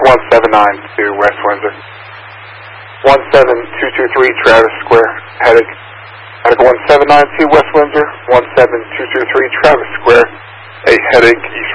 1792 West Windsor. 17223 Travis Square, headache. Medical 1792 West Windsor, 17223 Travis Square, a headache, East